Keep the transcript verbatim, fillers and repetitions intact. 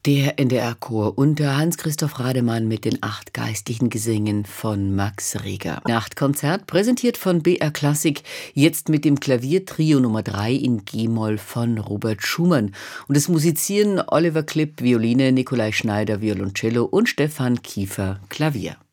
Der N D R-Chor unter Hans-Christoph Rademann mit den acht geistlichen Gesängen von Max Reger. Nachtkonzert präsentiert von B R Klassik, jetzt mit dem Klaviertrio Nummer drei in G-Moll von Robert Schumann. Und es musizieren Oliver Klipp, Violine, Nikolai Schneider, Violoncello und Stefan Kiefer, Klavier.